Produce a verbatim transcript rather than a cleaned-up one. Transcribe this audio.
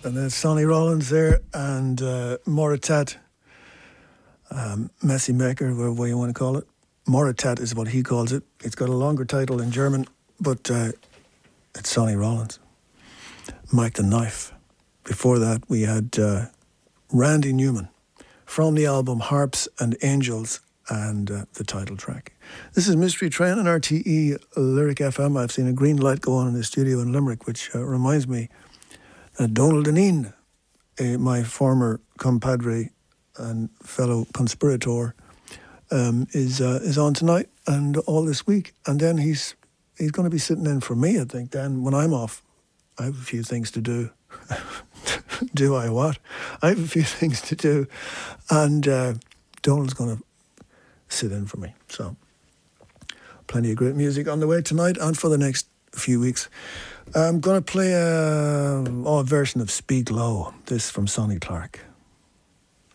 And then Sonny Rollins there and uh, Moratat, um, Messi Maker, whatever you want to call it. Moratat is what he calls it. It's got a longer title in German, but uh, it's Sonny Rollins. Mike the Knife. Before that, we had uh, Randy Newman from the album Harps and Angels and uh, the title track. This is Mystery Train on R T E Lyric F M. I've seen a green light go on in the studio in Limerick, which uh, reminds me that Donald Deneen, uh, my former compadre and fellow conspirator, um, is uh, is on tonight and all this week. And then he's he's going to be sitting in for me, I think. Then when I'm off, I have a few things to do. Do I what? I have a few things to do. And uh, Donald's going to sit in for me. So plenty of great music on the way tonight and for the next few weeks. I'm going to play a, oh, a version of Speak Low. This from Sonny Clark.